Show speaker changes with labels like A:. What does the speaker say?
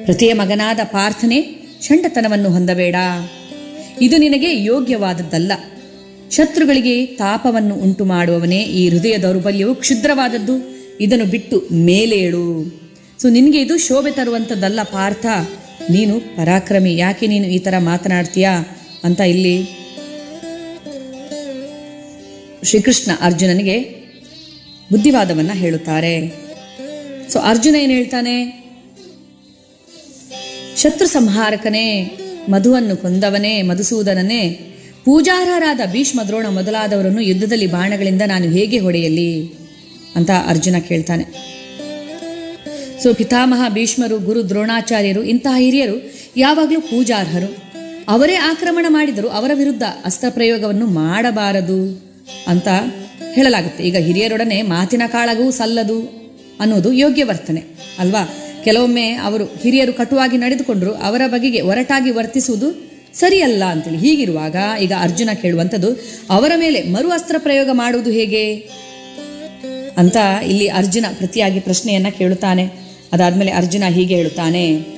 A: ಪ್ರತಿಯ ಮಗನಾದ ಪಾರ್ಥನೆ, ಚಂಡತನವನ್ನು ಹೊಂದಬೇಡ. ಇದು ನಿನಗೆ ಯೋಗ್ಯವಾದದ್ದಲ್ಲ. ಶತ್ರುಗಳಿಗೆ ತಾಪವನ್ನು ಉಂಟು ಮಾಡುವವನೇ, ಈ ಹೃದಯ ದೌರ್ಬಲ್ಯವು ಕ್ಷುದ್ರವಾದದ್ದು. ಇದನ್ನು ಬಿಟ್ಟು ಮೇಲೆ ಏಳು. ನಿನಗೆ ಇದು ಶೋಭೆ ತರುವಂಥದ್ದಲ್ಲ ಪಾರ್ಥ. ನೀನು ಪರಾಕ್ರಮಿ, ಯಾಕೆ ನೀನು ಈ ಥರ ಮಾತನಾಡ್ತೀಯಾ ಅಂತ ಇಲ್ಲಿ ಶ್ರೀಕೃಷ್ಣ ಅರ್ಜುನನಿಗೆ ಬುದ್ಧಿವಾದವನ್ನು ಹೇಳುತ್ತಾರೆ. ಅರ್ಜುನ ಏನು ಹೇಳ್ತಾನೆ? ಶತ್ರು ಸಂಹಾರಕನೇ, ಮಧುವನ್ನು ಕೊಂದವನೇ, ಮಧುಸೂದನನೇ, ಪೂಜಾರ್ಹರಾದ ಭೀಷ್ಮ, ದ್ರೋಣ ಮೊದಲಾದವರನ್ನು ಯುದ್ಧದಲ್ಲಿ ಬಾಣಗಳಿಂದ ನಾನು ಹೇಗೆ ಹೊಡೆಯಲಿ ಅಂತ ಅರ್ಜುನ ಕೇಳ್ತಾನೆ. ಪಿತಾಮಹ ಭೀಷ್ಮರು, ಗುರು ದ್ರೋಣಾಚಾರ್ಯರು, ಇಂತಹ ಹಿರಿಯರು ಯಾವಾಗಲೂ ಪೂಜಾರ್ಹರು. ಅವರೇ ಆಕ್ರಮಣ ಮಾಡಿದರು, ಅವರ ವಿರುದ್ಧ ಅಸ್ತ್ರ ಪ್ರಯೋಗವನ್ನು ಮಾಡಬಾರದು ಅಂತ ಹೇಳಲಾಗುತ್ತೆ. ಈಗ ಹಿರಿಯರೊಡನೆ ಮಾತಿನ ಕಾಳಗವೂ ಸಲ್ಲದು ಅನ್ನೋದು ಯೋಗ್ಯ ವರ್ತನೆ ಅಲ್ವಾ? ಕೆಲವೊಮ್ಮೆ ಅವರು ಹಿರಿಯರು ಕಟುವಾಗಿ ನಡೆದುಕೊಂಡ್ರು, ಅವರ ಬಗೆಗೆ ಒರಟಾಗಿ ವರ್ತಿಸುವುದು ಸರಿಯಲ್ಲ ಅಂತೇಳಿ. ಹೀಗಿರುವಾಗ ಈಗ ಅರ್ಜುನ ಕೇಳುವಂಥದ್ದು, ಅವರ ಮೇಲೆ ಮರು ಅಸ್ತ್ರ ಪ್ರಯೋಗ ಮಾಡುವುದು ಹೇಗೆ ಅಂತ ಇಲ್ಲಿ ಅರ್ಜುನ ಪ್ರತಿಯಾಗಿ ಪ್ರಶ್ನೆಯನ್ನ ಕೇಳುತ್ತಾನೆ. ಅದಾದ್ಮೇಲೆ ಅರ್ಜುನ ಹೀಗೆ ಹೇಳುತ್ತಾನೆ.